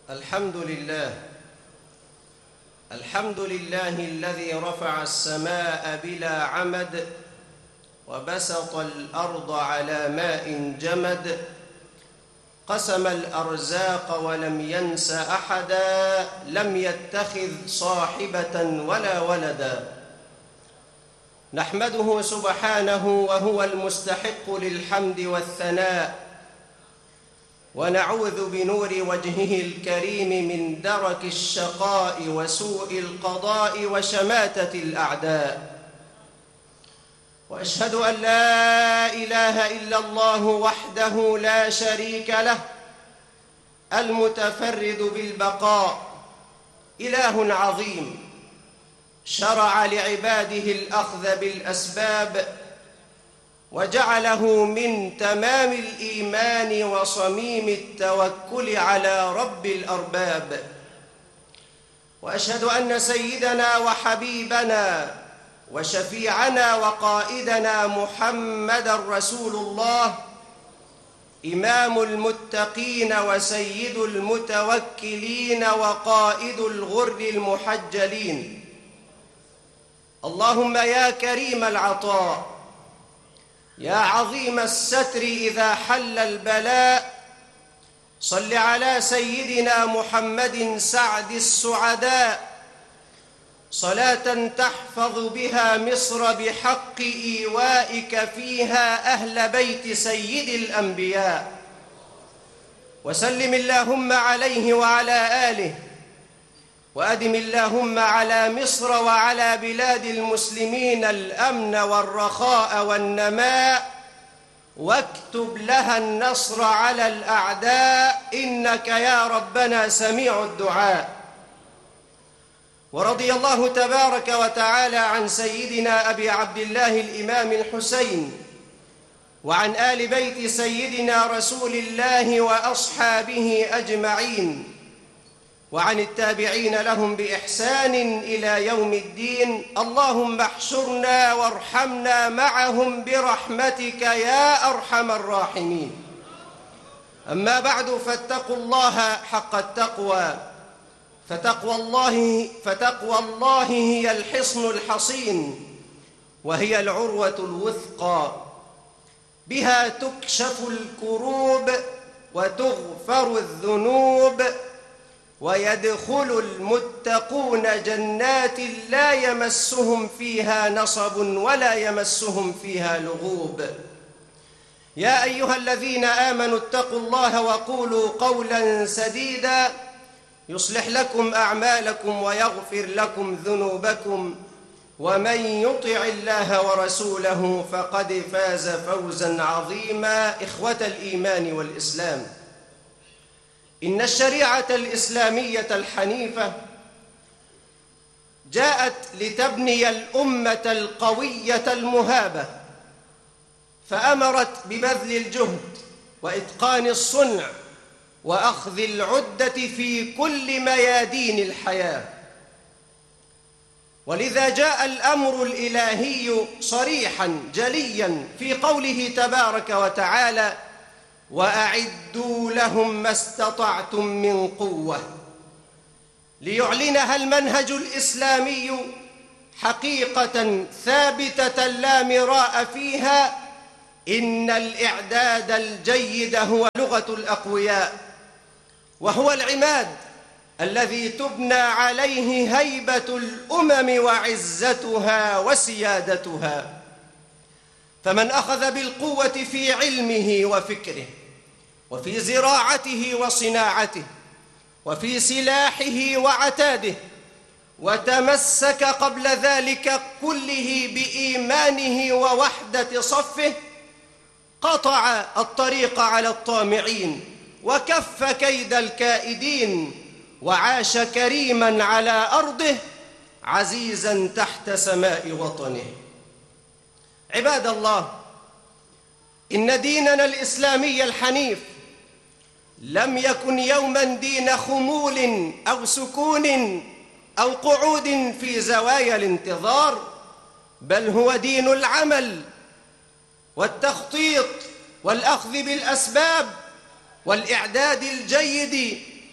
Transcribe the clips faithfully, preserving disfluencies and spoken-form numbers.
الحمد لله الحمد لله الذي رفع السماء بلا عمد وبسط الأرض على ماء جمد، قسم الأرزاق ولم ينس أحدا، لم يتخذ صاحبة ولا ولدا. نحمده سبحانه وهو المستحق للحمد والثناء، ونعوذ بنور وجهه الكريم من درك الشقاء وسوء القضاء وشماتة الأعداء. وأشهد أن لا إله إلا الله وحده لا شريك له، المتفرد بالبقاء، إله عظيم شرع لعباده الأخذ بالأسباب، وجعله من تمام الإيمان وصميم التوكل على رب الأرباب. وأشهد أن سيدنا وحبيبنا وشفيعنا وقائدنا محمدًا رسول الله، إمام المتقين وسيد المتوكلين وقائد الغر المحجلين. اللهم يا كريم العطاء، يا عظيم الستر إذا حل البلاء، صل على سيدنا محمد سعد السعداء، صلاة تحفظ بها مصر بحق إيوائك فيها أهل بيت سيد الأنبياء. وسلم اللهم عليه وعلى آله، وأدم اللهم على مصر وعلى بلاد المسلمين الأمن والرخاء والنماء، واكتب لها النصر على الأعداء، إنك يا ربنا سميع الدعاء. ورضي الله تبارك وتعالى عن سيدنا أبي عبد الله الإمام الحسين، وعن آل بيت سيدنا رسول الله وأصحابه أجمعين، وعن التابعين لهم بإحسان إلى يوم الدين. اللهم احشرنا وارحمنا معهم برحمتك يا أرحم الراحمين. أما بعد، فاتقوا الله حق التقوى، فتقوى الله فتقوى الله هي الحصن الحصين، وهي العروة الوثقى، بها تكشف الكروب وتغفر الذنوب، ويدخل المتقون جنات لا يمسهم فيها نصب ولا يمسهم فيها لغوب. يا أيها الذين آمنوا اتقوا الله وقولوا قولا سديدا، يصلح لكم أعمالكم ويغفر لكم ذنوبكم، ومن يطع الله ورسوله فقد فاز فوزا عظيما. إخوة الإيمان والإسلام، إن الشريعة الإسلامية الحنيفة جاءت لتبني الأمة القوية المهابة، فأمرت ببذل الجهد وإتقان الصنع وأخذ العدة في كل ميادين الحياة. ولذا جاء الأمر الإلهي صريحاً جلياً في قوله تبارك وتعالى: وأعدوا لهم ما استطعتم من قوة، ليعلنها المنهج الإسلامي حقيقة ثابتة لا مراء فيها. إن الإعداد الجيد هو لغة الأقوياء، وهو العماد الذي تبنى عليه هيبة الأمم وعزتها وسيادتها. فمن أخذ بالقوة في علمه وفكره، وفي زراعته وصناعته، وفي سلاحه وعتاده، وتمسك قبل ذلك كله بإيمانه ووحدة صفه، قطع الطريق على الطامعين، وكف كيد الكائدين، وعاش كريماً على أرضه، عزيزاً تحت سماء وطنه. عباد الله، إن ديننا الإسلامي الحنيف لم يكن يوماً دين خمول أو سكون أو قعود في زوايا الانتظار، بل هو دين العمل والتخطيط والأخذ بالأسباب والإعداد الجيد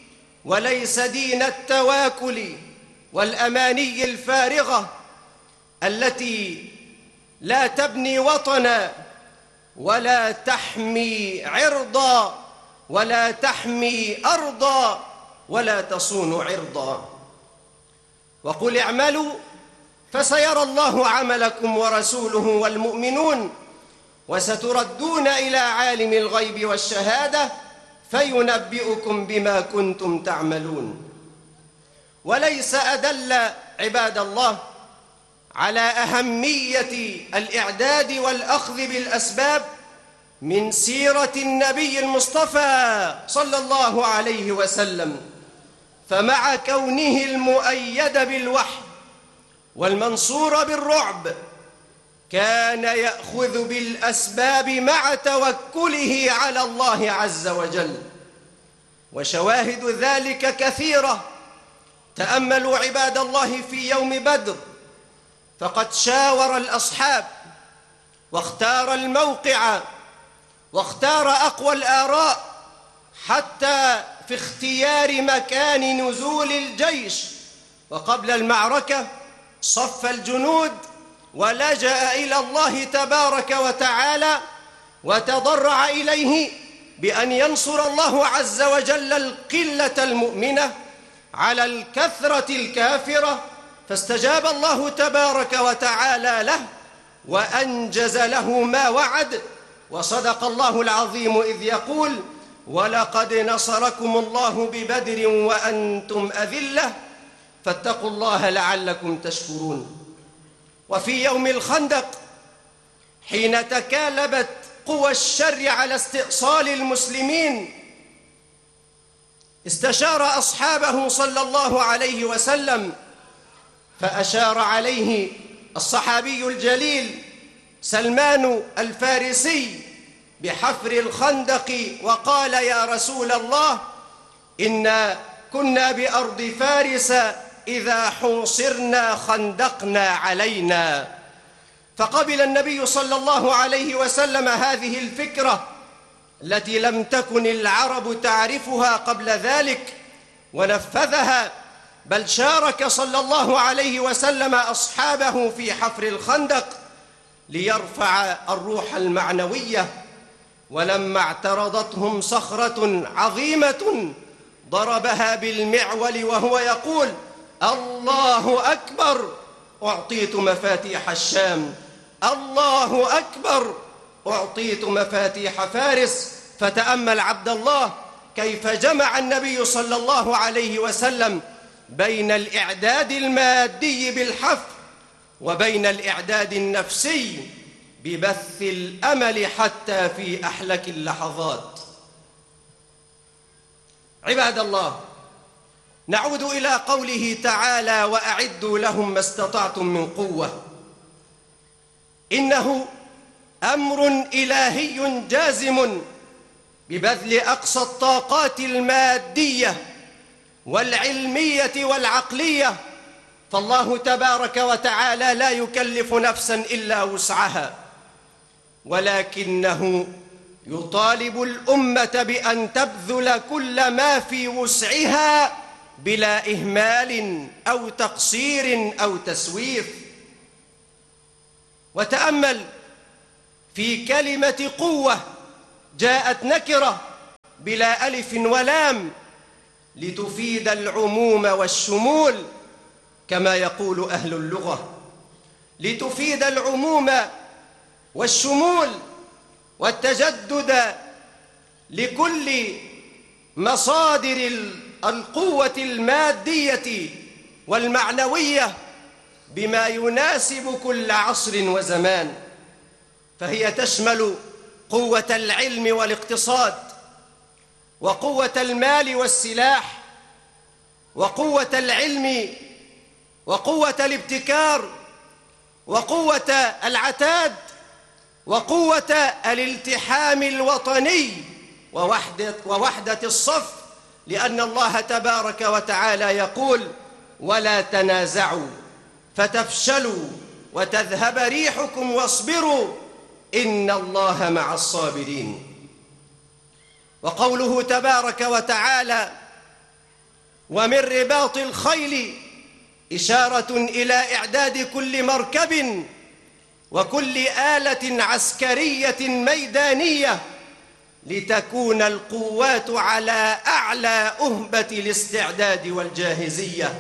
وليس دين التواكل والأماني الفارغة التي لا تبني وطنا ولا تحمي عرضا ولا تحمي أرضا ولا تصون عرضا. وقل اعملوا فسيرى الله عملكم ورسوله والمؤمنون وستردون إلى عالم الغيب والشهادة فينبئكم بما كنتم تعملون. وليس أدل عباد الله على أهمية الإعداد والأخذ بالأسباب من سيرة النبي المصطفى صلى الله عليه وسلم، فمع كونه المؤيد بالوحي والمنصور بالرعب كان يأخذ بالأسباب مع توكله على الله عز وجل. وشواهد ذلك كثيرة. تأملوا عباد الله في يوم بدر، فقد شاور الأصحاب واختار الموقع واختار أقوى الآراء حتى في اختيار مكان نزول الجيش. وقبل المعركة صف الجنود ولجأ إلى الله تبارك وتعالى وتضرع إليه بأن ينصر الله عز وجل القلة المؤمنة على الكثرة الكافرة، فاستجاب الله تبارك وتعالى له وأنجز له ما وعد. وصدق الله العظيم إذ يقول: ولقد نصركم الله ببدر وأنتم أذلة فاتقوا الله لعلكم تشكرون. وفي يوم الخندق حين تكالبت قوى الشر على استئصال المسلمين استشار أصحابه صلى الله عليه وسلم، فأشار عليه الصحابي الجليل سلمان الفارسي بحفر الخندق وقال: يا رسول الله، إنا كنا بأرض فارس إذا حوصرنا خندقنا علينا. فقبل النبي صلى الله عليه وسلم هذه الفكرة التي لم تكن العرب تعرفها قبل ذلك ونفذها، بل شارك صلى الله عليه وسلم أصحابه في حفر الخندق ليرفع الروح المعنوية. ولما اعترضتهم صخرة عظيمة ضربها بالمعول وهو يقول: الله أكبر، أعطيت مفاتيح الشام، الله أكبر، أعطيت مفاتيح فارس. فتأمل عبد الله كيف جمع النبي صلى الله عليه وسلم بين الإعداد المادي بالحفر وبين الإعداد النفسي ببث الأمل حتى في أحلك اللحظات. عباد الله، نعود إلى قوله تعالى: وأعدوا لهم ما استطعتم من قوة. إنه أمر إلهي جازم ببذل أقصى الطاقات المادية والعلمية والعقلية، فالله تبارك وتعالى لا يكلف نفسا إلا وسعها، ولكنه يطالب الأمة بأن تبذل كل ما في وسعها بلا إهمال أو تقصير أو تسويف. وتأمل في كلمة قوة جاءت نكرة بلا ألف ولام لتفيد العموم والشمول كما يقول أهل اللغة، لتفيد العموم والشمول والتجدد لكل مصادر القوة المادية والمعنوية بما يناسب كل عصر وزمان. فهي تشمل قوة العلم والاقتصاد، وقوة المال والسلاح، وقوة العلم، وقوة الابتكار، وقوة العتاد، وقوة الالتحام الوطني ووحدة, ووحدة الصف، لأن الله تبارك وتعالى يقول: ولا تنازعوا فتفشلوا وتذهب ريحكم واصبروا إن الله مع الصابرين. وقوله تبارك وتعالى: ومن رباط الخيل إشارة إلى إعداد كل مركب وكل آلة عسكرية ميدانية لتكون القوات على أعلى أهبة الاستعداد والجاهزية.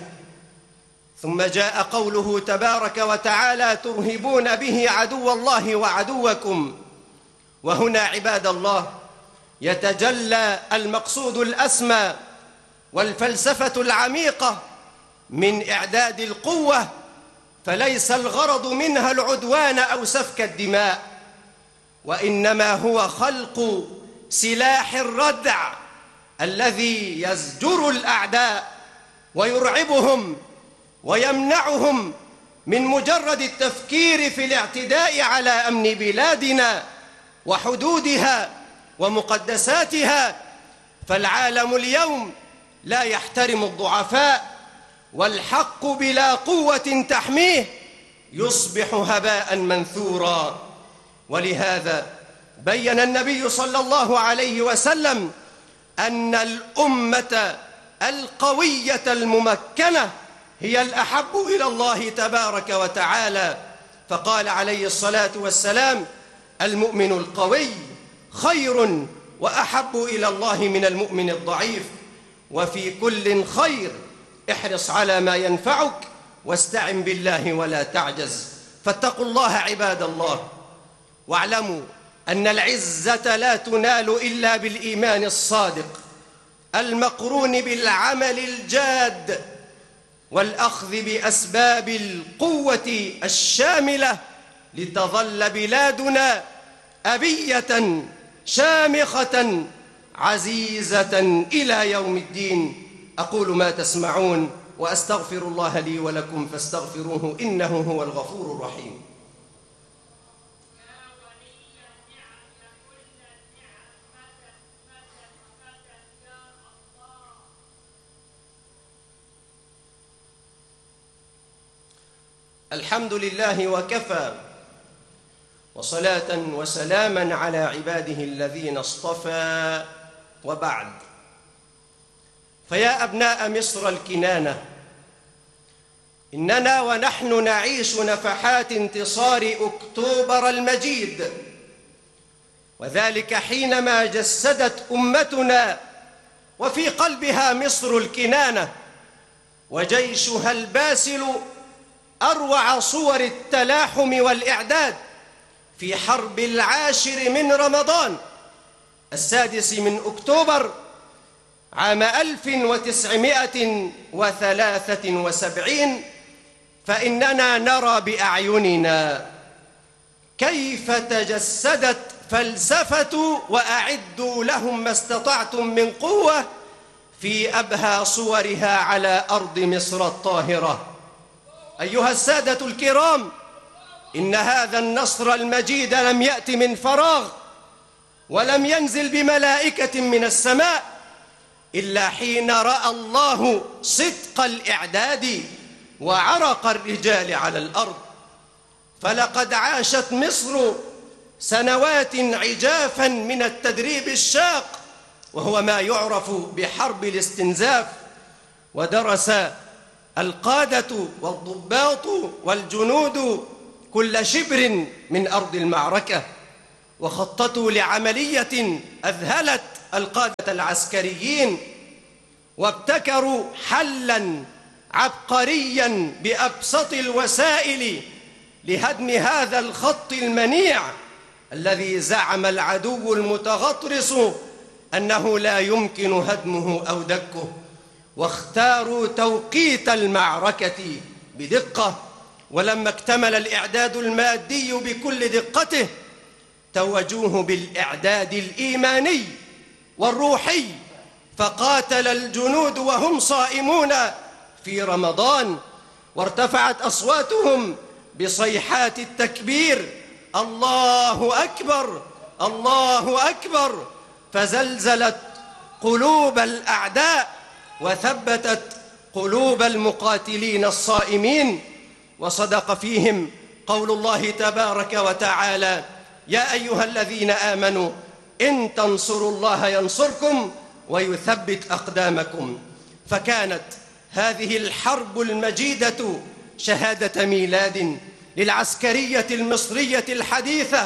ثم جاء قوله تبارك وتعالى: ترهبون به عدو الله وعدوكم. وهنا عباد الله يتجلى المقصود الأسمى والفلسفة العميقة من إعداد القوة، فليس الغرض منها العدوان أو سفك الدماء، وإنما هو خلق سلاح الردع الذي يزجر الأعداء ويرعبهم ويمنعهم من مجرد التفكير في الاعتداء على أمن بلادنا وحدودها ومقدساتها. فالعالم اليوم لا يحترم الضعفاء، والحق بلا قوة تحميه يصبح هباء منثورا. ولهذا بين النبي صلى الله عليه وسلم أن الأمة القوية الممكنة هي الأحب إلى الله تبارك وتعالى، فقال عليه الصلاة والسلام: المؤمن القوي خير وأحب إلى الله من المؤمن الضعيف، وفي كل خير احرص على ما ينفعك واستعن بالله ولا تعجز. فاتقوا الله عباد الله، واعلموا أن العزة لا تنال إلا بالإيمان الصادق المقرون بالعمل الجاد والأخذ بأسباب القوة الشاملة لتظل بلادنا أبية شامخة عزيزة إلى يوم الدين. أقول ما تسمعون وأستغفر الله لي ولكم فاستغفروه إنه هو الغفور الرحيم. الحمد لله وكفى، وصلاة وسلاما على عباده الذين اصطفى، وبعد. فيا أبناء مصر الكنانة، إننا ونحن نعيش نفحات انتصار أكتوبر المجيد، وذلك حينما جسدت أمتنا وفي قلبها مصر الكنانة وجيشها الباسل أروع صور التلاحم والإعداد في حرب العاشر من رمضان السادس من أكتوبر عام ألف وتسعمائة وثلاثة وسبعين. فإننا نرى بأعيننا كيف تجسدت فلسفة وأعدوا لهم ما استطعتم من قوة في أبهى صورها على أرض مصر الطاهرة. أيها السادة الكرام، إن هذا النصر المجيد لم يأت من فراغ، ولم ينزل بملائكة من السماء، إلا حين رأى الله صدق الإعداد وعرق الرجال على الأرض. فلقد عاشت مصر سنوات عجافا من التدريب الشاق، وهو ما يعرف بحرب الاستنزاف، ودرس القادة والضباط والجنود كل شبر من أرض المعركة، وخططوا لعملية أذهلت القادة العسكريين، وابتكروا حلاً عبقرياً بأبسط الوسائل لهدم هذا الخط المنيع الذي زعم العدو المتغطرس أنه لا يمكن هدمه أو دكه. واختاروا توقيت المعركة بدقة، ولما اكتمل الإعداد المادي بكل دقته توجوه بالإعداد الإيماني والروحي، فقاتل الجنود وهم صائمون في رمضان، وارتفعت أصواتهم بصيحات التكبير: الله أكبر الله أكبر، فزلزلت قلوب الأعداء وثبتت قلوب المقاتلين الصائمين. وصدق فيهم قول الله تبارك وتعالى: يا أيها الذين آمنوا إن تنصروا الله ينصركم ويثبت أقدامكم. فكانت هذه الحرب المجيدة شهادة ميلاد للعسكرية المصرية الحديثة،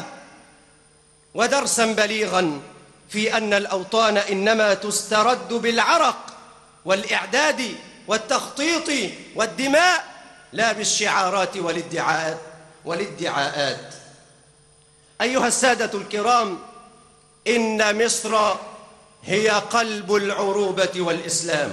ودرسا بليغا في أن الأوطان إنما تسترد بالعرق والإعداد والتخطيط والدماء، لا بالشعارات والادعاءات والادعاءات. أيها السادة الكرام، إن مصر هي قلب العروبة والإسلام.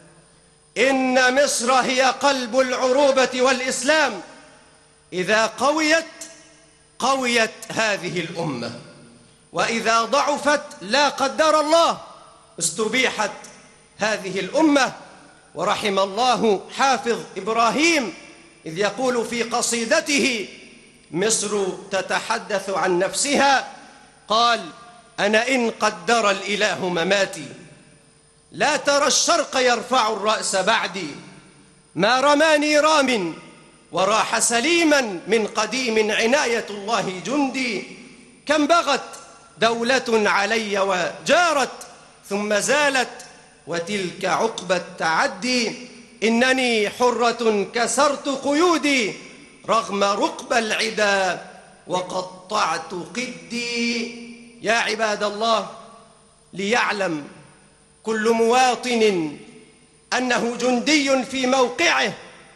إن مصر هي قلب العروبة والإسلام. إذا قويت قويت هذه الأمة، وإذا ضعفت لا قدر الله استبيحت هذه الأمة. ورحم الله حافظ إبراهيم إذ يقول في قصيدته: مصر تتحدث عن نفسها، قال: أنا إن قدر الإله مماتي لا ترى الشرق يرفع الرأس بعدي، ما رماني رام وراح سليما من قديم عناية الله جندي، كم بغت دولة علي وجارت ثم زالت وتلك عقبى التعدي، إنني حرة كسرت قيودي رغم رقب العدا وقطعت قدي. يا عباد الله، ليعلم كل مواطن أنه جندي في موقعه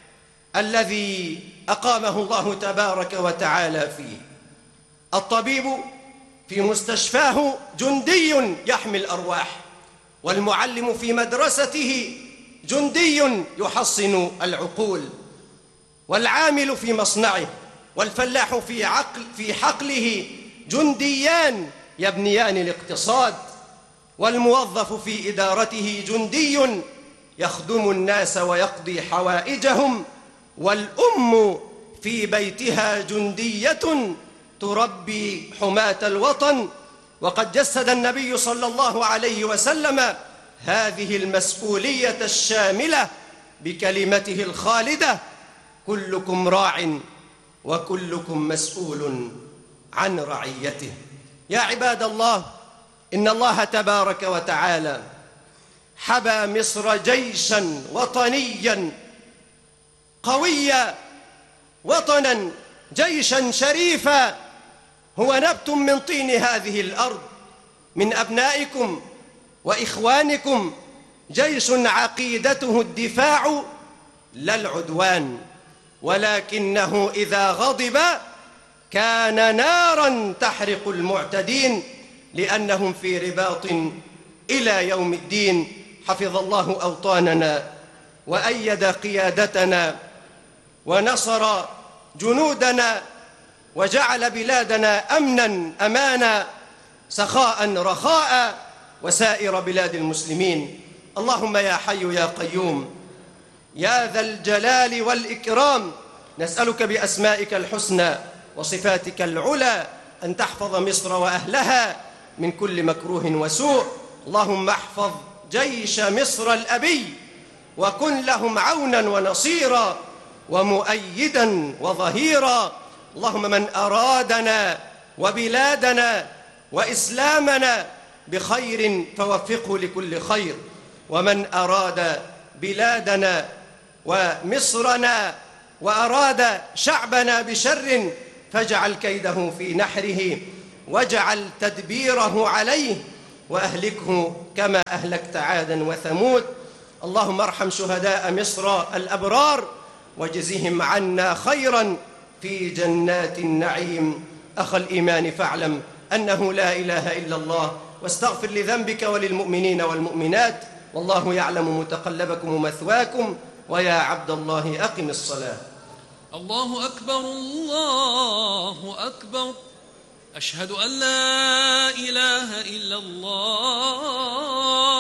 الذي أقامه الله تبارك وتعالى فيه. الطبيب في مستشفاه جندي يحمي الأرواح، والمعلم في مدرسته جندي يحصن العقول، والعامل في مصنعه والفلاح في عقل في حقله جنديان يبنيان الاقتصاد، والموظف في إدارته جندي يخدم الناس ويقضي حوائجهم، والأم في بيتها جندية تربي حماة الوطن. وقد جسد النبي صلى الله عليه وسلم هذه المسؤولية الشاملة بكلمته الخالدة: كلكم راع وكلكم مسؤول عن رعيته. يا عباد الله، إن الله تبارك وتعالى حبى مصر جيشا وطنيا قويا، وطنا جيشا شريفا، هو نبت من طين هذه الأرض، من أبنائكم وإخوانكم، جيش عقيدته الدفاع لا العدوان، ولكنه إذا غضب كان نارا تحرق المعتدين، لأنهم في رباط إلى يوم الدين. حفظ الله أوطاننا وأيد قيادتنا ونصر جنودنا، وجعل بلادنا أمنا أمانا، سخاء رخاء، وسائر بلاد المسلمين. اللهم يا حي يا قيوم يا ذا الجلال والإكرام، نسألك بأسمائك الحسنى وصفاتك العلى أن تحفظ مصر وأهلها من كل مكروه وسوء. اللهم احفظ جيش مصر الأبي، وكن لهم عونا ونصيرا ومؤيدا وظهيرا. اللهم من أرادنا وبلادنا وإسلامنا بخير فوفقه لكل خير، ومن أراد بلادنا ومصرنا وأراد شعبنا بشر فاجعل كيده في نحره، واجعل تدبيره عليه، وأهلكه كما أهلكت عادا وثمود. اللهم ارحم شهداء مصر الأبرار واجزهم عنا خيرا في جنات النعيم. أخ الإيمان، فاعلم أنه لا إله إلا الله، واستغفر لذنبك وللمؤمنين والمؤمنات، والله يعلم متقلبكم ومثواكم. ويا عبد الله أقم الصلاة. الله أكبر الله أكبر، أشهد أن لا إله إلا الله.